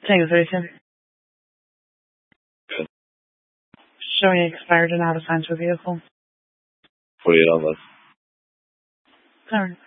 Take it seriously. Good. Showing expired and out of essential vehicle. 48 on this. Sorry.